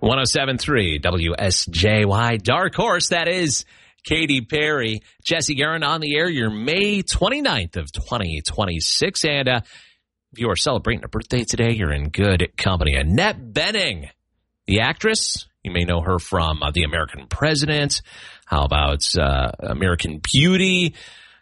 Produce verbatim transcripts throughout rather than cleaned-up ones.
one oh seven point three W S J Y. Dark Horse, that is Katy Perry. Jesse Guerin on the air, your May twenty-ninth of twenty twenty-six. And uh, if you are celebrating a birthday today, you're in good company. Annette Bening, the actress, you may know her from uh, The American President. How about uh, American Beauty,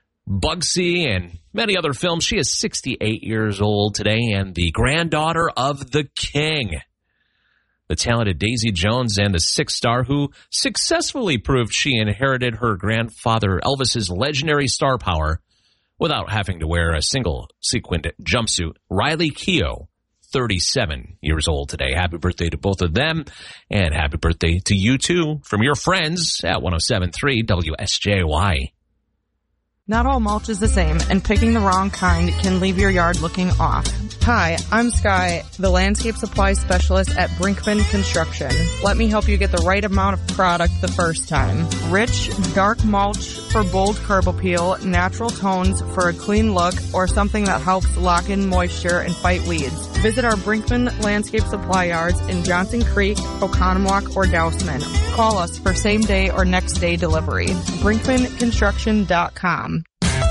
Bugsy, and many other films. She is sixty-eight years old today and the granddaughter of the king. The talented Daisy Jones and the Six Star, who successfully proved she inherited her grandfather Elvis's legendary star power without having to wear a single sequined jumpsuit. Riley Keough, thirty-seven years old today. Happy birthday to both of them, and happy birthday to you too from your friends at one oh seven point three W S J Y. Not all mulch is the same, and picking the wrong kind can leave your yard looking off. Hi, I'm Sky, the landscape supply specialist at Brinkman Construction. Let me help you get the right amount of product the first time. Rich, dark mulch for bold curb appeal, natural tones for a clean look, or something that helps lock in moisture and fight weeds. Visit our Brinkman Landscape Supply Yards in Johnson Creek, Oconomowoc, or Dousman. Call us for same-day or next-day delivery. Brinkman Construction dot com.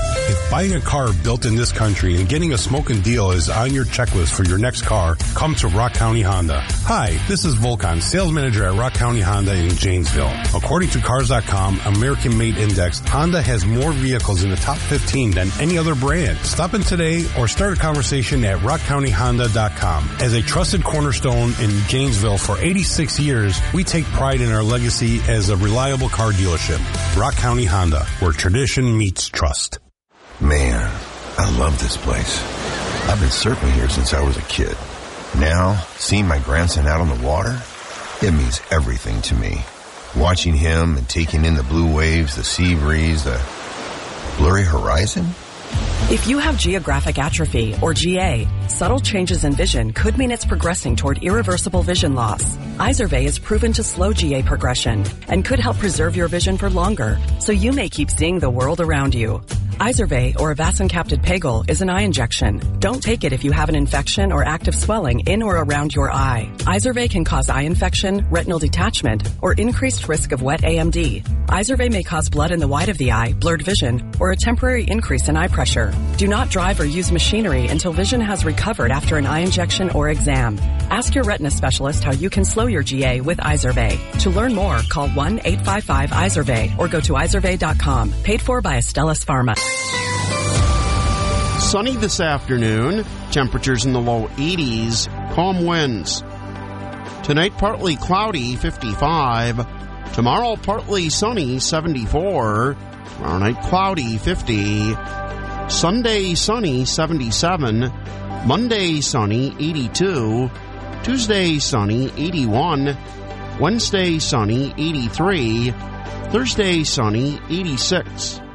If buying a car built in this country and getting a smoking deal is on your checklist for your next car, come to Rock County Honda. Hi, this is Volkan, sales manager at Rock County Honda in Janesville. According to Cars dot com American Made Index, Honda has more vehicles in the top fifteen than any other brand. Stop in today or start a conversation at rock county honda dot com. As a trusted cornerstone in Janesville for eighty-six years, we take pride in our legacy as a reliable car dealership. Rock County Honda, where tradition meets trust. Man, I love this place. I've been surfing here since I was a kid. Now, seeing my grandson out on the water, it means everything to me. Watching him and taking in the blue waves, the sea breeze, the blurry horizon. If you have geographic atrophy, or G A, subtle changes in vision could mean it's progressing toward irreversible vision loss. Izervay is proven to slow G A progression and could help preserve your vision for longer, so you may keep seeing the world around you. Izervay, or avacincaptad pegol, is an eye injection. Don't take it if you have an infection or active swelling in or around your eye. Izervay can cause eye infection, retinal detachment, or increased risk of wet A M D. Izervay may cause blood in the white of the eye, blurred vision, or a temporary increase in eye pressure. Do not drive or use machinery until vision has recovered after an eye injection or exam. Ask your retina specialist how you can slow your G A with Izervay. To learn more, call one eight five five Izervay or go to izervay dot com. Paid for by Astellas Pharma. Sunny this afternoon. Temperatures in the low eighties. Calm winds. Tonight, partly cloudy, fifty-five. Tomorrow, partly sunny, seventy-four. Tomorrow night, cloudy, fifty. Sunday, sunny, seventy-seven. Monday, sunny, eighty-two. Tuesday, sunny, eighty-one. Wednesday, sunny, eighty-three. Thursday, sunny, eighty-six.